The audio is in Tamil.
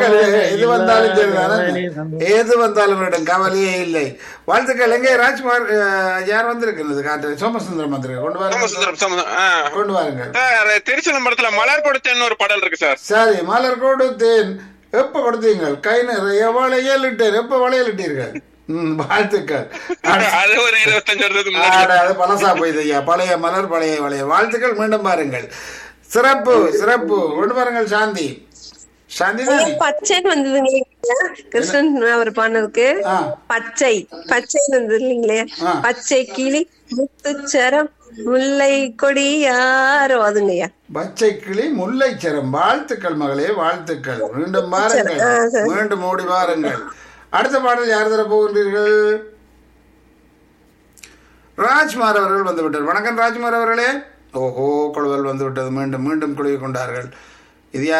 எது வந்தாலும் சரிதானே, ஏது வந்தாலும் விடும், கவலையே இல்லை. வாழ்த்துக்கள். எங்கே ராஜ்குமார் யார் வந்திருக்கிறது? காட்டு சோமசுந்தரம் வந்திருக்கு. கொண்டு வாருங்கள், கொண்டு வாருங்கள். திருச்சிதம்பரத்துல மலர் கொடுத்தேன்னு ஒரு பாடல் இருக்கு சார். சரி, மலர் கொடுத்தேன். எப்ப கொடுத்தீங்கள்? கை நிறைய வளையலிட்டேன். எப்ப வளையலிட்டீர்கள்? வாழ்த்துக்கள். அது ஒரு 25 வருஷத்துக்கு அது பழசா போயிது ஐயா. பழைய மலர் பழைய வளைய. வாழ்த்துக்கள். மீண்டும் பாருங்கள். சிறப்பு சிறப்பு. கொண்டு பாருங்கள் சாந்தி. சாந்தி பச்சைன்னு வந்ததுங்க கிருஷ்ணன் அவர் பாடினதுக்கு. பச்சை பச்சைன்னு வந்தது இல்லைங்களே. பச்சை கிளி முத்துச்சரம் முல்லை கொடி யாரோ அதுங்கய்யா. பச்சை கிளி முல்லை சரம். வாழ்த்துக்கள் மகளே, வாழ்த்துக்கள். மீண்டும் பாருங்கள், மீண்டும் ஓடி பாருங்கள். அடுத்த பாடல் யார் தர போகின்றீர்கள்? ராஜ்குமார் அவர்கள் வந்துவிட்டார். வணக்கம் ராஜ்குமார் அவர்களே. ஓஹோ, குழுவல் வந்துவிட்டது. மீண்டும் மீண்டும் குழுவி கொண்டார்கள். இது